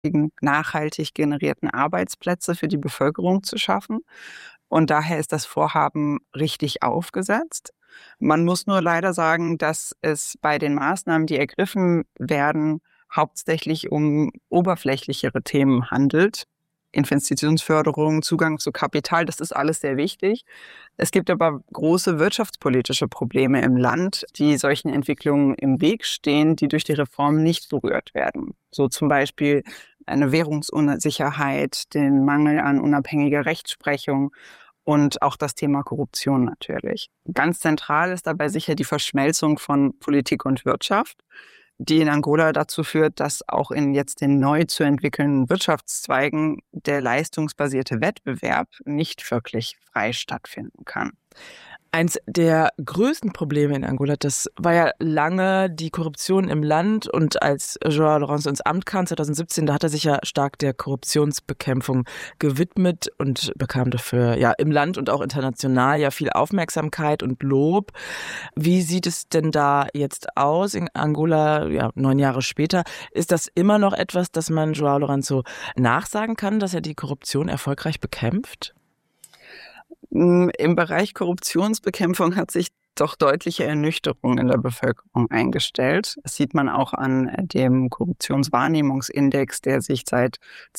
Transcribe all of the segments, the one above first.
nachhaltig generierten Arbeitsplätze für die Bevölkerung zu schaffen. Und daher ist das Vorhaben richtig aufgesetzt. Man muss nur leider sagen, dass es bei den Maßnahmen, die ergriffen werden, hauptsächlich um oberflächlichere Themen handelt. Investitionsförderung, Zugang zu Kapital, das ist alles sehr wichtig. Es gibt aber große wirtschaftspolitische Probleme im Land, die solchen Entwicklungen im Weg stehen, die durch die Reform nicht berührt werden. So zum Beispiel eine Währungsunsicherheit, den Mangel an unabhängiger Rechtsprechung und auch das Thema Korruption natürlich. Ganz zentral ist dabei sicher die Verschmelzung von Politik und Wirtschaft, die in Angola dazu führt, dass auch in jetzt den neu zu entwickelnden Wirtschaftszweigen der leistungsbasierte Wettbewerb nicht wirklich frei stattfinden kann. Eins der größten Probleme in Angola, das war ja lange die Korruption im Land. Und als João Lourenço ins Amt kam, 2017, da hat er sich ja stark der Korruptionsbekämpfung gewidmet und bekam dafür ja im Land und auch international ja viel Aufmerksamkeit und Lob. Wie sieht es denn da jetzt aus in Angola, ja 9 Jahre später? Ist das immer noch etwas, das man João Lourenço nachsagen kann, dass er die Korruption erfolgreich bekämpft? Im Bereich Korruptionsbekämpfung hat sich doch deutliche Ernüchterung in der Bevölkerung eingestellt. Das sieht man auch an dem Korruptionswahrnehmungsindex, der sich seit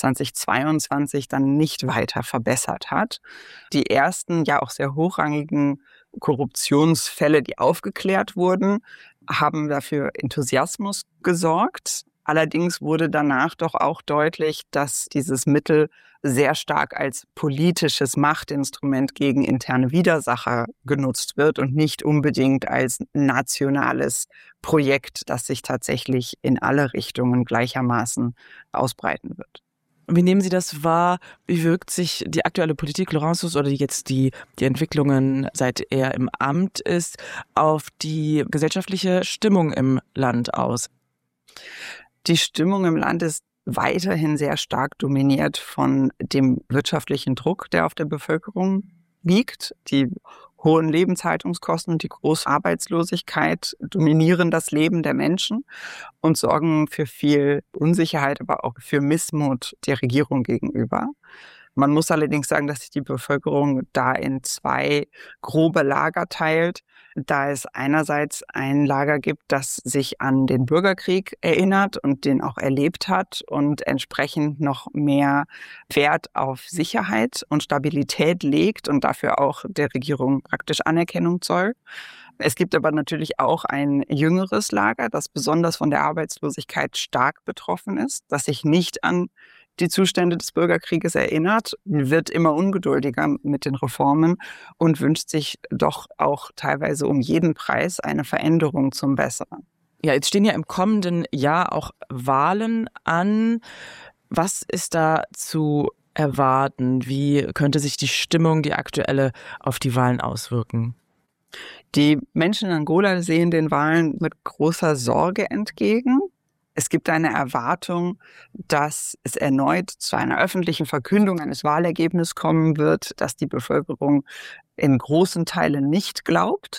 2022 dann nicht weiter verbessert hat. Die ersten, ja auch sehr hochrangigen Korruptionsfälle, die aufgeklärt wurden, haben dafür Enthusiasmus gesorgt. Allerdings wurde danach doch auch deutlich, dass dieses Mittel sehr stark als politisches Machtinstrument gegen interne Widersacher genutzt wird und nicht unbedingt als nationales Projekt, das sich tatsächlich in alle Richtungen gleichermaßen ausbreiten wird. Wie nehmen Sie das wahr? Wie wirkt sich die aktuelle Politik Lourenços oder jetzt die Entwicklungen, seit er im Amt ist, auf die gesellschaftliche Stimmung im Land aus? Die Stimmung im Land ist weiterhin sehr stark dominiert von dem wirtschaftlichen Druck, der auf der Bevölkerung liegt. Die hohen Lebenshaltungskosten und die große Arbeitslosigkeit dominieren das Leben der Menschen und sorgen für viel Unsicherheit, aber auch für Missmut der Regierung gegenüber. Man muss allerdings sagen, dass sich die Bevölkerung da in 2 grobe Lager teilt, da es einerseits ein Lager gibt, das sich an den Bürgerkrieg erinnert und den auch erlebt hat und entsprechend noch mehr Wert auf Sicherheit und Stabilität legt und dafür auch der Regierung praktisch Anerkennung zollt. Es gibt aber natürlich auch ein jüngeres Lager, das besonders von der Arbeitslosigkeit stark betroffen ist, das sich nicht an die Zustände des Bürgerkrieges erinnert, wird immer ungeduldiger mit den Reformen und wünscht sich doch auch teilweise um jeden Preis eine Veränderung zum Besseren. Ja, jetzt stehen ja im kommenden Jahr auch Wahlen an. Was ist da zu erwarten? Wie könnte sich die Stimmung, die aktuelle, auf die Wahlen auswirken? Die Menschen in Angola sehen den Wahlen mit großer Sorge entgegen. Es gibt eine Erwartung, dass es erneut zu einer öffentlichen Verkündung eines Wahlergebnisses kommen wird, das die Bevölkerung in großen Teilen nicht glaubt.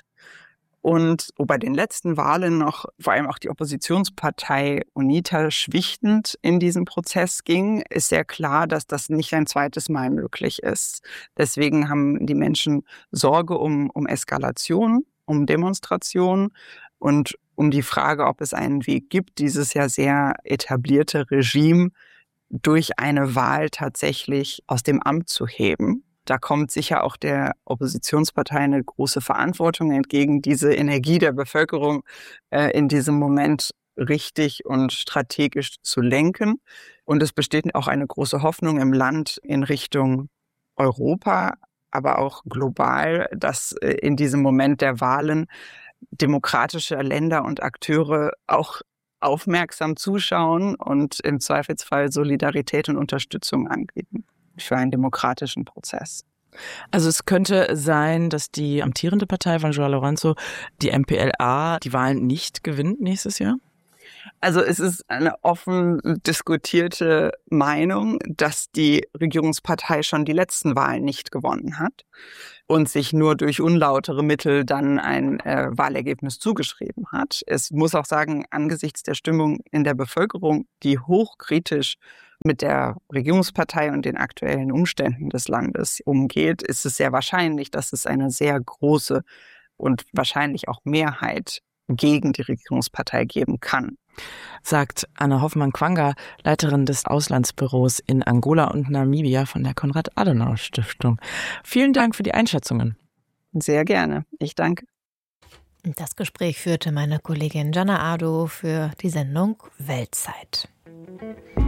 Und wo bei den letzten Wahlen noch vor allem auch die Oppositionspartei UNITA schwichtend in diesen Prozess ging, ist sehr klar, dass das nicht ein zweites Mal möglich ist. Deswegen haben die Menschen Sorge um Eskalation, um Demonstrationen und um die Frage, ob es einen Weg gibt, dieses ja sehr etablierte Regime durch eine Wahl tatsächlich aus dem Amt zu heben. Da kommt sicher auch der Oppositionspartei eine große Verantwortung entgegen, diese Energie der Bevölkerung in diesem Moment richtig und strategisch zu lenken. Und es besteht auch eine große Hoffnung im Land in Richtung Europa, aber auch global, dass in diesem Moment der Wahlen demokratische Länder und Akteure auch aufmerksam zuschauen und im Zweifelsfall Solidarität und Unterstützung anbieten für einen demokratischen Prozess. Also es könnte sein, dass die amtierende Partei von João Lourenço, die MPLA, die Wahlen nicht gewinnt nächstes Jahr? Also es ist eine offen diskutierte Meinung, dass die Regierungspartei schon die letzten Wahlen nicht gewonnen hat und sich nur durch unlautere Mittel dann ein Wahlergebnis zugeschrieben hat. Es muss auch sagen, angesichts der Stimmung in der Bevölkerung, die hochkritisch mit der Regierungspartei und den aktuellen Umständen des Landes umgeht, ist es sehr wahrscheinlich, dass es eine sehr große und wahrscheinlich auch Mehrheit gegen die Regierungspartei geben kann. Sagt Anne Hoffmann-Quanga, Leiterin des Auslandsbüros in Angola und Namibia von der Konrad-Adenauer-Stiftung. Vielen Dank für die Einschätzungen. Sehr gerne. Ich danke. Das Gespräch führte meine Kollegin Jana Ado für die Sendung Weltzeit.